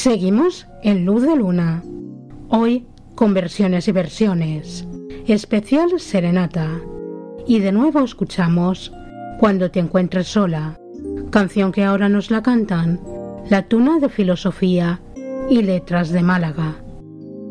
Seguimos en Luz de Luna, hoy con versiones y versiones, especial Serenata, y de nuevo escuchamos Cuando te encuentres sola, canción que ahora nos la cantan La Tuna de Filosofía y Letras de Málaga.